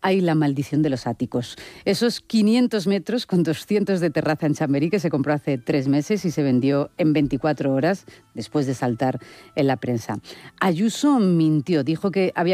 hay la maldición de los áticos. Esos 500 metros con 200 de terraza en Chamberí que se compró hace 3 meses y se vendió en 24 horas después de saltar en la prensa. Ayuso mintió, dijo que había